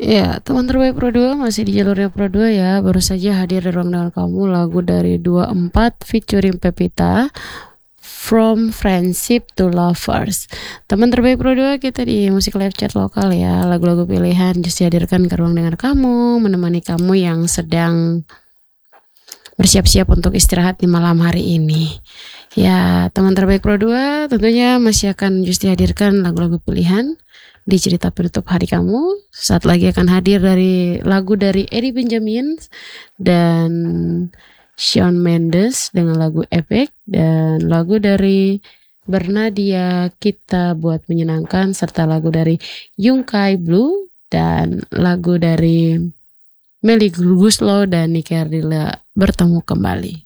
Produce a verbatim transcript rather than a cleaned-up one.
Ya, teman terbaik Pro dua masih di jalurnya Pro dua ya. Baru saja hadir di ruang dengan kamu lagu dari dua puluh empat featuring Pepita, From Friendship to Lovers. Teman terbaik Pro dua kita di musik live chat lokal ya. Lagu-lagu pilihan just dihadirkan ke ruang dengan kamu, menemani kamu yang sedang bersiap-siap untuk istirahat di malam hari ini. Ya, teman terbaik Pro dua tentunya masih akan just dihadirkan lagu-lagu pilihan di cerita penutup hari kamu. Saat lagi akan hadir dari lagu dari Eddie Benjamin dan Shawn Mendes dengan lagu Epic, dan lagu dari Bernadia Kita Buat Menyenangkan, serta lagu dari Yungkai Blue dan lagu dari Melly Guslo dan Nicky Ardila Bertemu Kembali.